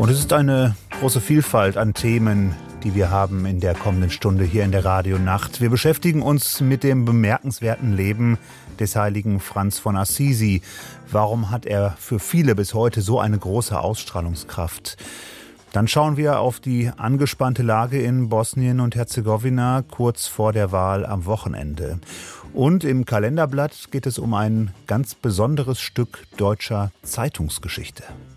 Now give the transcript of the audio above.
Und es ist eine große Vielfalt an Themen, die wir haben in der kommenden Stunde hier in der Radionacht. Wir beschäftigen uns mit dem bemerkenswerten Leben des heiligen Franz von Assisi. Warum hat er für viele bis heute so eine große Ausstrahlungskraft? Dann schauen wir auf die angespannte Lage in Bosnien und Herzegowina kurz vor der Wahl am Wochenende. Und im Kalenderblatt geht es um ein ganz besonderes Stück deutscher Zeitungsgeschichte.